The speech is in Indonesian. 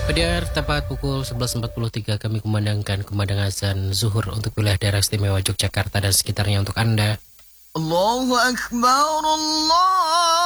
Pendengar, tepat pukul 11.43 kami kumandangkan azan zuhur untuk wilayah daerah istimewa Yogyakarta dan sekitarnya untuk Anda. Allahu Akbar, Allah